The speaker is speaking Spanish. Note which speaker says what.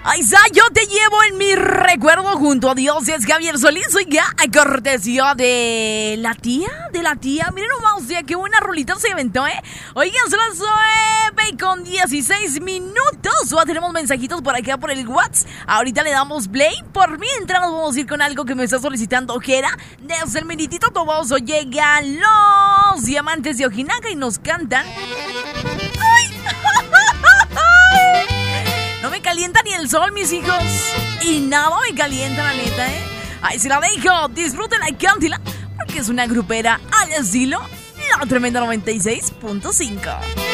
Speaker 1: Ahí está, yo te llevo en mi recuerdo junto a Dios. Es Javier Solís, soy ya a cortesía de la tía. Miren nomás, ya qué buena rolita se inventó, ¿eh? Oigan, son las 9:16 minutos. Ya tenemos mensajitos por acá por el WhatsApp. Ahorita le damos play. Por mientras nos vamos a ir con algo que me está solicitando Jera. Desde el Minitito Toboso llegan los Diamantes de Ojinaga y nos cantan. ¡Ay! No me calienta ni el sol, mis hijos. Y nada me calienta, la neta, ¿eh? Ahí se la dejo. Disfruten la cántila, porque es una grupera al estilo La Tremenda 96.5.